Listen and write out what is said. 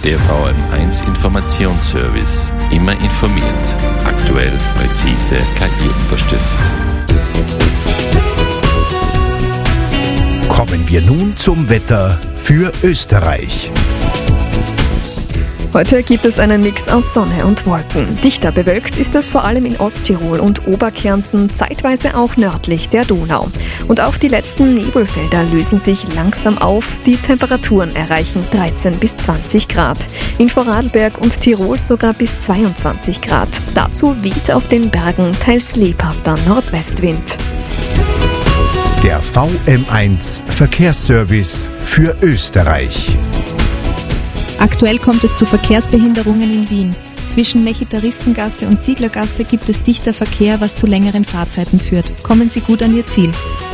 Der VM1 Informationsservice. Immer informiert. Aktuell, präzise, KI unterstützt. Kommen wir nun zum Wetter für Österreich. Heute gibt es einen Mix aus Sonne und Wolken. Dichter bewölkt ist es vor allem in Osttirol und Oberkärnten, zeitweise auch nördlich der Donau. Und auch die letzten Nebelfelder lösen sich langsam auf. Die Temperaturen erreichen 13 bis 20 Grad. In Vorarlberg und Tirol sogar bis 22 Grad. Dazu weht auf den Bergen teils lebhafter Nordwestwind. Der VM1 Verkehrsservice für Österreich. Aktuell kommt es zu Verkehrsbehinderungen in Wien. Zwischen Mechitaristengasse und Zieglergasse gibt es dichter Verkehr, was zu längeren Fahrzeiten führt. Kommen Sie gut an Ihr Ziel.